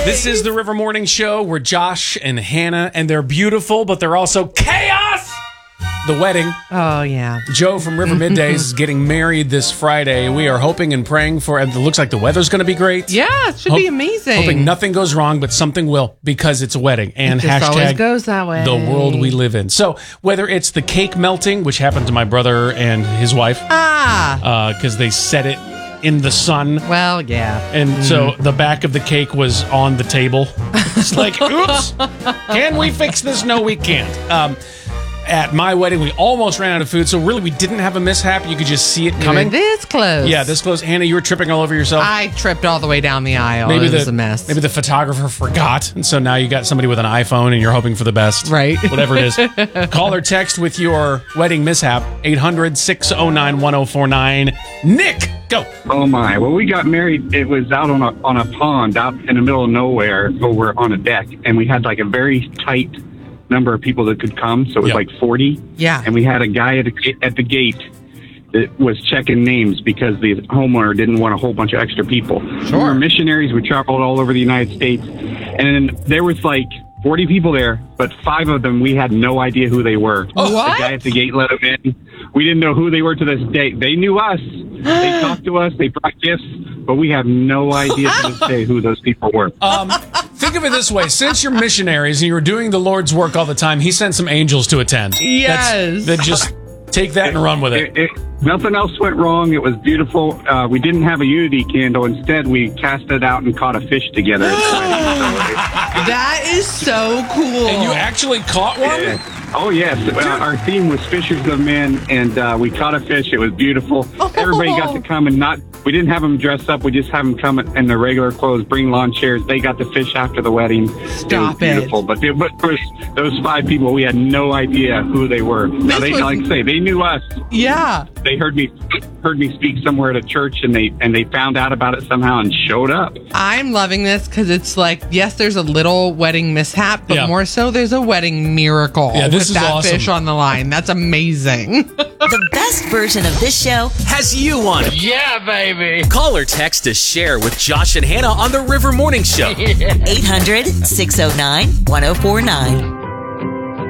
This is the River Morning Show. We're Josh and Hannah, and they're beautiful, but they're also chaos. The wedding. Oh, yeah. Joe from River Middays is getting married this Friday. We are hoping and praying for it. It looks like the weather's going to be great. Yeah, it should be amazing. Hoping nothing goes wrong, but something will, because it's a wedding. And it just always hashtag goes that way. the world we live in. So whether it's the cake melting, which happened to my brother and his wife, because they set it in the sun. Well, yeah. And so the back of the cake was on the table. It's like, oops, can we fix this? No, we can't. At my wedding, we almost ran out of food, so really we didn't have a mishap. You could just see it coming. This close. Yeah, this close. Hannah, you were tripping all over yourself. I tripped all the way down the aisle. It was a mess. Maybe the photographer forgot, and so now you got somebody with an iPhone, and you're hoping for the best. Right. Whatever it is. Call or text with your wedding mishap, 800-609-1049. Nick, go. Oh, my. Well, we got married. It was out on a pond out in the middle of nowhere over on a deck, and we had like a very tight number of people that could come, so it was like 40. Yeah. And we had a guy at the gate that was checking names because the homeowner didn't want a whole bunch of extra people. Sure. We were missionaries. We traveled all over the United States, and then there was like 40 people there, but 5 of them we had no idea who they were. What? The guy at the gate let them in. We didn't know who they were to this day. They knew us. They talked to us. They brought gifts, but we have no idea to this day who those people were. Think of it this way. Since you're missionaries and you're doing the Lord's work all the time, he sent some angels to attend. Yes. That just take that and run with it. Nothing else went wrong. It was beautiful. We didn't have a unity candle. Instead, we cast it out and caught a fish together. That is so cool. And you actually caught one? Oh, yes. Our theme was Fishers of Men, and we caught a fish. It was beautiful. Everybody got to come and we didn't have them dress up. We just have them come in their regular clothes, bring lawn chairs. They got to fish after the wedding. Stop it. Was beautiful. But for those 5 people, we had no idea who they were. Now, like I say, they knew us. Yeah. They heard me speak somewhere at a church, and they found out about it somehow and showed up. I'm loving this because it's like, yes, there's a little wedding mishap, but more so there's a wedding miracle. Yeah, this with is that awesome. Fish on the line. That's amazing. The best version of this show has you on it. Yeah, baby. Call or text to share with Josh and Hannah on the River Morning Show. 800-609-1049.